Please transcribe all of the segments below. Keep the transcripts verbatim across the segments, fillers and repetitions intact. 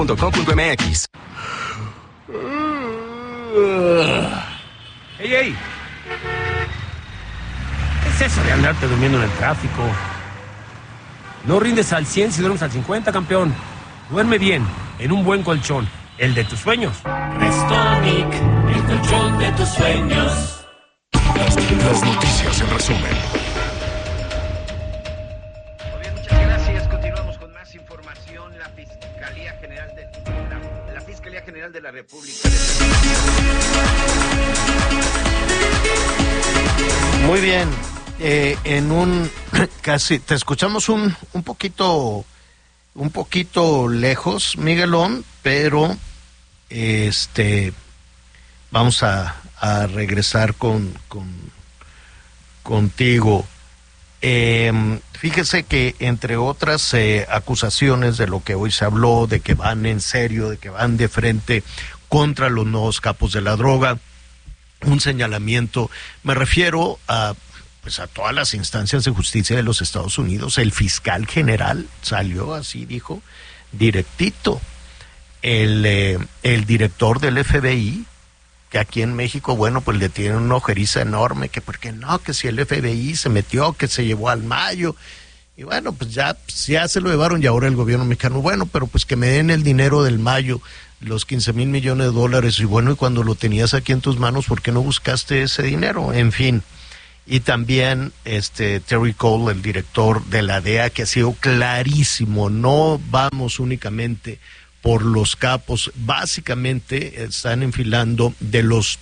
punto com punto m x. ¡Ey, ey! ¿Qué es eso de andarte durmiendo en el tráfico? No rindes al cien si duermes al cincuenta, campeón. Duerme bien, en un buen colchón, el de tus sueños. Restonic, el colchón de tus sueños. Las, las noticias en resumen. Muy bien, muchas gracias. Continuamos con más información. La Fiscalía General de la, la Fiscalía General de la República. Muy bien. Eh, en un casi te escuchamos un un poquito un poquito lejos, Miguelón, pero este vamos a, a regresar con, con contigo. Eh, fíjese que entre otras eh, acusaciones de lo que hoy se habló, de que van en serio, de que van de frente contra los nuevos capos de la droga, un señalamiento, me refiero a pues a todas las instancias de justicia de los Estados Unidos. El fiscal general salió así, dijo, directito. El, eh, el director del F B I, que aquí en México, bueno, pues le tienen una ojeriza enorme, que porque no, que si el F B I se metió, que se llevó al Mayo, y bueno, pues ya, pues ya se lo llevaron y ahora el gobierno mexicano, bueno, pero pues que me den el dinero del Mayo, los quince mil millones de dólares, y bueno, y cuando lo tenías aquí en tus manos, ¿por qué no buscaste ese dinero? En fin. Y también este Terry Cole, el director de la D E A, que ha sido clarísimo, no vamos únicamente por los capos, básicamente están enfilando de los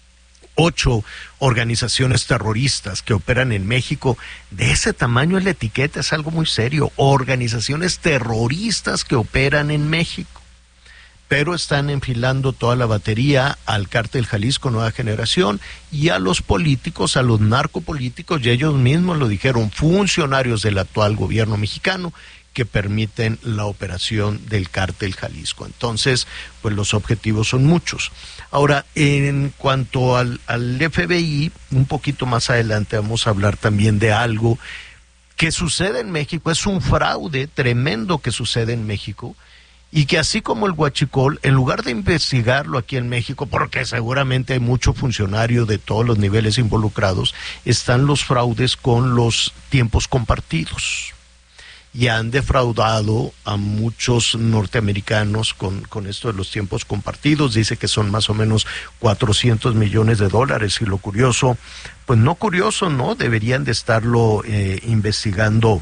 ocho organizaciones terroristas que operan en México, de ese tamaño es la etiqueta, es algo muy serio, organizaciones terroristas que operan en México. Pero están enfilando toda la batería al Cártel Jalisco Nueva Generación y a los políticos, a los narcopolíticos, y ellos mismos lo dijeron, funcionarios del actual gobierno mexicano que permiten la operación del Cártel Jalisco. Entonces, pues los objetivos son muchos. Ahora, en cuanto al, al F B I, un poquito más adelante vamos a hablar también de algo que sucede en México, es un fraude tremendo que sucede en México, y que así como el huachicol, en lugar de investigarlo aquí en México, porque seguramente hay mucho funcionario de todos los niveles involucrados, están los fraudes con los tiempos compartidos. Y han defraudado a muchos norteamericanos con, con esto de los tiempos compartidos. Dice que son más o menos cuatrocientos millones de dólares. Y lo curioso, pues no curioso, ¿no? Deberían de estarlo eh, investigando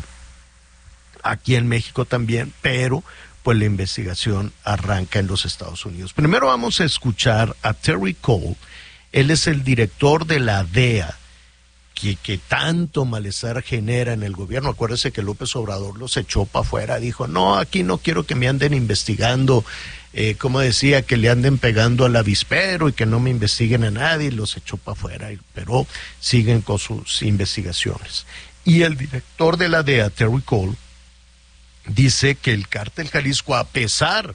aquí en México también, pero pues la investigación arranca en los Estados Unidos. Primero vamos a escuchar a Terry Cole. Él es el director de la D E A, que, que tanto malestar genera en el gobierno. Acuérdese que López Obrador los echó para afuera, dijo, no, aquí no quiero que me anden investigando, eh, como decía, que le anden pegando al avispero y que no me investiguen a nadie, los echó para afuera, pero siguen con sus investigaciones. Y el director de la D E A, Terry Cole, dice que el Cártel Jalisco, a pesar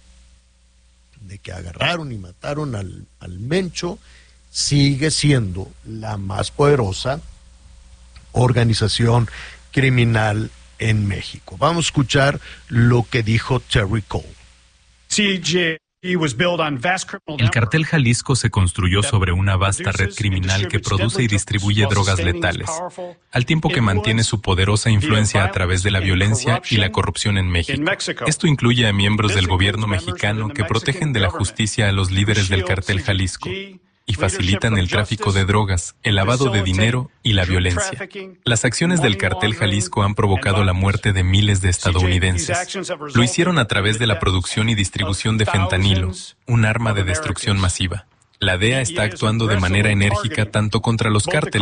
de que agarraron y mataron al, al Mencho, sigue siendo la más poderosa organización criminal en México. Vamos a escuchar lo que dijo Terry Cole. C J El Cártel Jalisco se construyó sobre una vasta red criminal que produce y distribuye drogas letales, al tiempo que mantiene su poderosa influencia a través de la violencia y la corrupción en México. Esto incluye a miembros del gobierno mexicano que protegen de la justicia a los líderes del Cártel Jalisco y facilitan el tráfico de drogas, el lavado de dinero y la violencia. Las acciones del Cártel Jalisco han provocado la muerte de miles de estadounidenses. Lo hicieron a través de la producción y distribución de fentanilo, un arma de destrucción masiva. La D E A está actuando de manera enérgica tanto contra los cárteles